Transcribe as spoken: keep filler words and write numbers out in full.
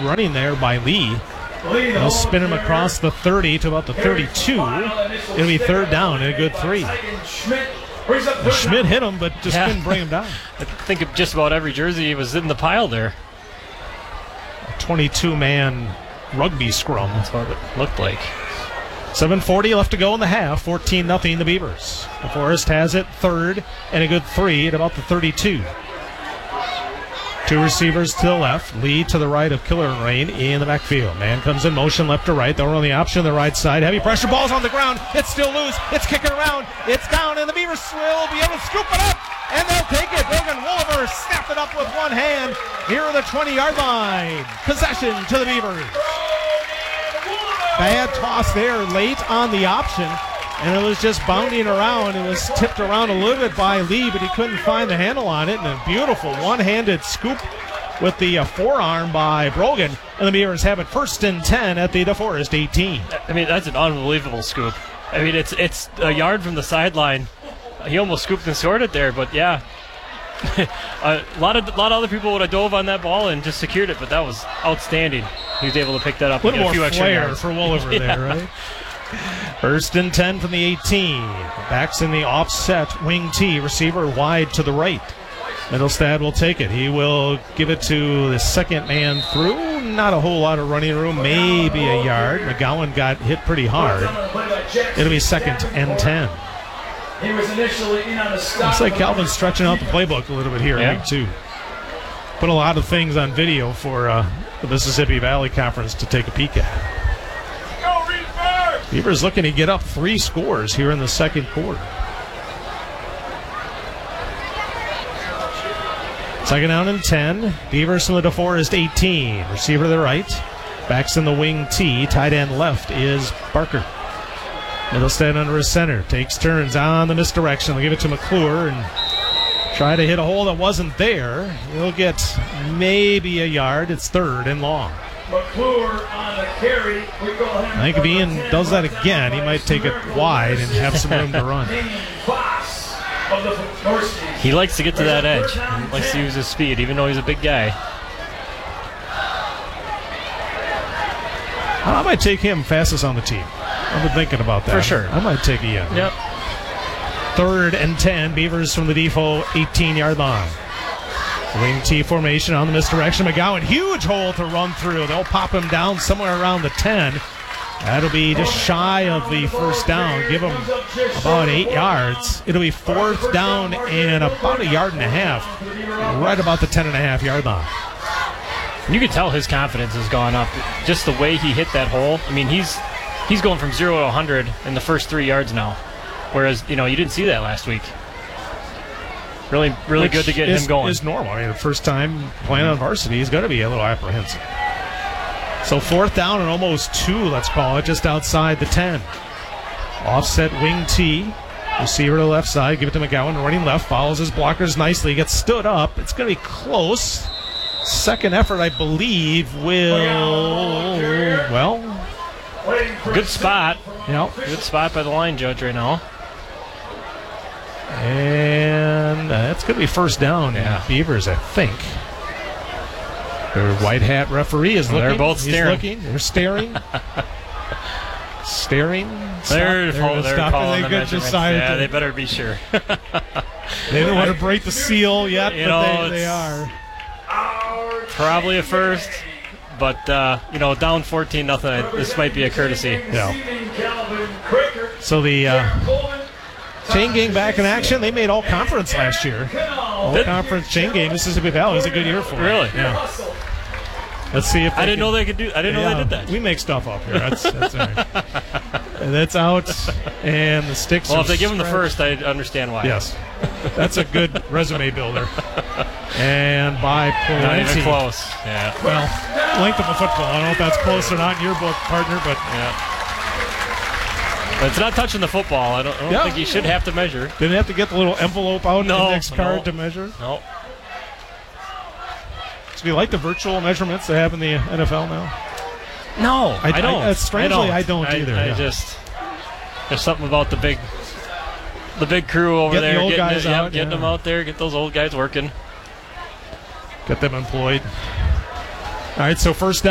running there by Lee. They'll spin him across the thirty to about the thirty-two. It'll be third down and a good three. Schmidt hit him, but just yeah. couldn't bring him down. I think of just about every jersey was in the pile there. twenty-two man rugby scrum. That's what it looked like. seven forty left to go in the half. fourteen nothing the Beavers. The Forest has it third and a good three at about the thirty-two. Two receivers to the left. Lee to the right of Killer and Rain in the backfield. Man comes in motion left to right. They'll run the option on the right side. Heavy pressure. Ball's on the ground. It's still loose. It's kicking around. It's down, and the Beavers will be able to scoop it up, and they'll take it. Brogan Wolliver snapped it up with one hand near the twenty-yard line. Possession to the Beavers. Bad toss there late on the option, and it was just bounding around. It was tipped around a little bit by Lee, but he couldn't find the handle on it. And a beautiful one-handed scoop with the uh, forearm by Brogan. And the Beavers have it first and ten at the DeForest eighteen. I mean, that's an unbelievable scoop. I mean, it's it's a yard from the sideline. He almost scooped and scored it there, but yeah. a lot of a lot of other people would have dove on that ball and just secured it, but that was outstanding. He was able to pick that up. A little and more get a few flair extra for Wolliver yeah. there, right? First and ten from the eighteen. Backs in the offset wing T. Receiver wide to the right. Middlestad will take it. He will give it to the second man through. Not a whole lot of running room. Maybe a yard. McGowan got hit pretty hard. It'll be second and ten. He was initially in on the stop. Looks like Calvin's stretching out the playbook a little bit here, yeah. I think, too. Put a lot of things on video for uh, the Mississippi Valley Conference to take a peek at. Beavers looking to get up three scores here in the second quarter. Second down and ten. Beavers from the DeForest eighteen. Receiver to the right. Backs in the wing T. Tight end left is Barker. Middlestead under his center. Takes turns on the misdirection. They'll give it to McClure and try to hit a hole that wasn't there. He'll get maybe a yard. It's third and long. McClure on the carry. I think if Ian does that again, he might take it wide and have some room to run. He likes to get to that edge. He likes to use his speed, even though he's a big guy. I might take him fastest on the team. I've been thinking about that. For sure. I might take Ian. Yep. Third and ten. Beavers from the default eighteen-yard line. Wing T formation on the misdirection. McGowan, huge hole to run through. They'll pop him down somewhere around the ten. That'll be just shy of the first down. Give him about eight yards. It'll be fourth down and about a yard and a half. Right about the ten and a half yard line. You can tell his confidence has gone up. Just the way he hit that hole. I mean, he's he's going from zero to one hundred in the first three yards now. Whereas, you know, you didn't see that last week. Really, really Which good to get is, him going. It's normal. I mean, the first time playing on varsity, he's going to be a little apprehensive. So fourth down and almost two, let's call it, just outside the ten. Offset wing T. Receiver to the left side. Give it to McGowan. Running left. Follows his blockers nicely. Gets stood up. It's going to be close. Second effort, I believe, will... Well... Good spot. Yep. Good spot by the line judge right now. And uh, that's going to be first down. Yeah. Beavers, I think. Their white hat referee is looking. They're both He's staring. looking. They're staring. staring. They're, Stop. they're, they're stop. calling They the could measurements. decide Yeah, to- they better be sure. They don't want to break the seal yet, You but know, they, they it's- are. Probably a first, but uh, you know, down fourteen nothing. This might be a courtesy. Yeah. So the uh, chain gang back in action. They made all conference last year. All Did- conference chain gang. Mississippi Valley was a good year for them. Really? Yeah. Let's see if I didn't can, know they could do. I didn't know yeah, they did that. We make stuff up here. That's that's, all right. That's out, and the sticks. Well, are if they give him the stretched. first, I understand why. Yes, that's a good resume builder. And by plenty. Not even close. Yeah. Well, length of a football. I don't know if that's close or not in your book, partner, but Yeah. But it's not touching the football. I don't, I don't Yeah. think you should have to measure. didn't have to get the little envelope out, No, index card no. to measure. No. So do you like the virtual measurements they have in the N F L now? No, I- I, don't. I- uh, strangely, I I don't I, either, I yeah. just there's something about the big, the big crew over Get the there, old getting, guys it, yeah, out, getting yeah. them out there, get those old guys working. Get them employed. All right, so first down.